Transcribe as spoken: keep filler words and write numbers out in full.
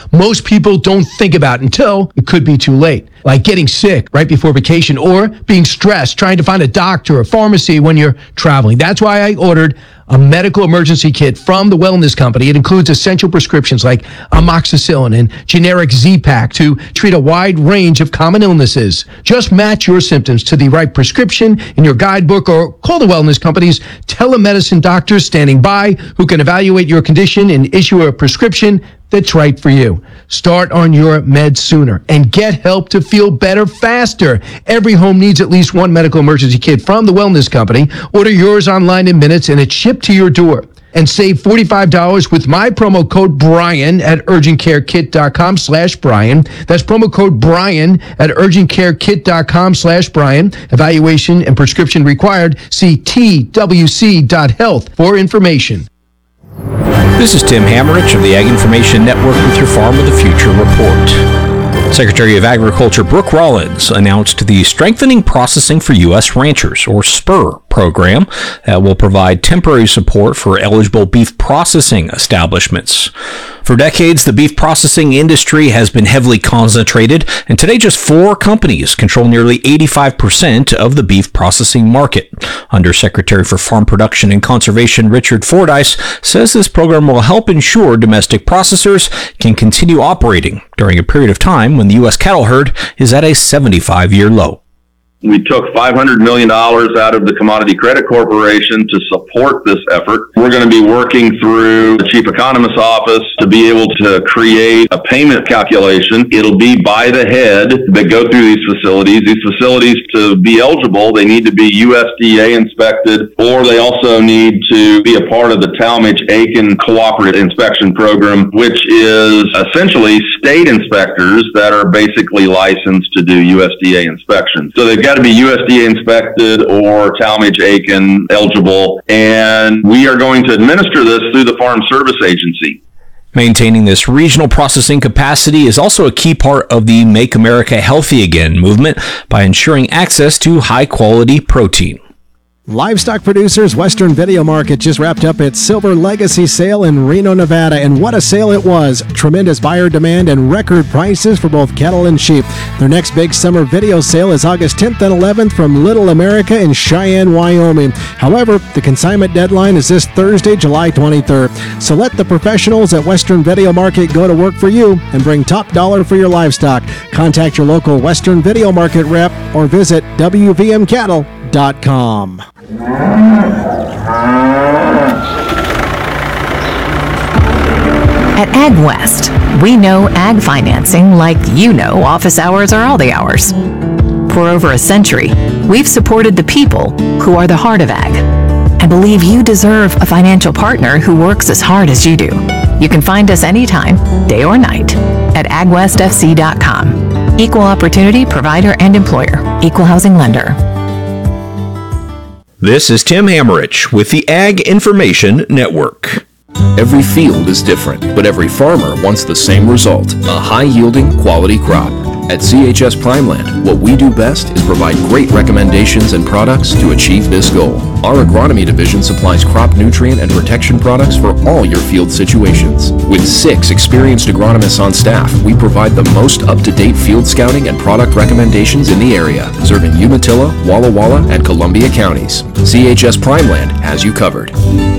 most people don't think about until it could be too late, like getting sick right before vacation or being stressed trying to find a doctor or pharmacy when you're traveling. That's why I ordered a medical emergency kit from the Wellness Company. It includes essential prescriptions like amoxicillin and generic Z-Pak to treat a wide range of common illnesses. Just match your symptoms to the right prescription in your guidebook or call the Wellness Company's telemedicine doctors standing by who can evaluate your condition and issue a prescription that's right for you. Start on your meds sooner and get help to feel better faster. Every home needs at least one medical emergency kit from the Wellness Company. Order yours online in minutes and it's shipped to your door. And save forty-five dollars with my promo code Brian at urgentcarekit.com slash Brian. That's promo code Brian at urgentcarekit.com slash Brian. Evaluation and prescription required. See T W C dot health for information. This is Tim Hammerich of the Ag Information Network with your Farm of the Future report. Secretary of Agriculture Brooke Rollins announced the Strengthening Processing for U S Ranchers, or SPUR, program that will provide temporary support for eligible beef processing establishments. For decades, the beef processing industry has been heavily concentrated, and today just four companies control nearly eighty-five percent of the beef processing market. Undersecretary for Farm Production and Conservation Richard Fordyce says this program will help ensure domestic processors can continue operating during a period of time when the U S cattle herd is at a seventy-five-year low. We took five hundred million dollars out of the Commodity Credit Corporation to support this effort. We're going to be working through the Chief Economist's office to be able to create a payment calculation. It'll be by the head that go through these facilities. These facilities, to be eligible, they need to be U S D A inspected, or they also need to be a part of the Talmadge-Aiken Cooperative Inspection Program, which is essentially state inspectors that are basically licensed to do U S D A inspections. So they've got to be U S D A inspected or Talmadge-Aiken eligible, and we are going to administer this through the Farm Service Agency. Maintaining this regional processing capacity is also a key part of the Make America Healthy Again movement by ensuring access to high-quality protein. Livestock Producers Western Video Market just wrapped up its Silver Legacy sale in Reno, Nevada, and what a sale it was. Tremendous buyer demand and record prices for both cattle and sheep. Their next big summer video sale is August tenth and eleventh from Little America in Cheyenne, Wyoming. However, the consignment deadline is this Thursday, July twenty-third. So let the professionals at Western Video Market go to work for you and bring top dollar for your livestock. Contact your local Western Video Market rep or visit W V M cattle dot com. At AgWest, we know ag financing like you know office hours are all the hours. For over a century, we've supported the people who are the heart of ag and believe you deserve a financial partner who works as hard as you do. You can find us anytime, day or night, at ag west f c dot com. Equal opportunity provider and employer. Equal housing lender. This is Tim Hammerich with the Ag Information Network. Every field is different, but every farmer wants the same result, a high-yielding, quality crop. At C H S Primeland, what we do best is provide great recommendations and products to achieve this goal. Our agronomy division supplies crop nutrient and protection products for all your field situations. With six experienced agronomists on staff, we provide the most up-to-date field scouting and product recommendations in the area, serving Umatilla, Walla Walla, and Columbia counties. C H S Primeland has you covered.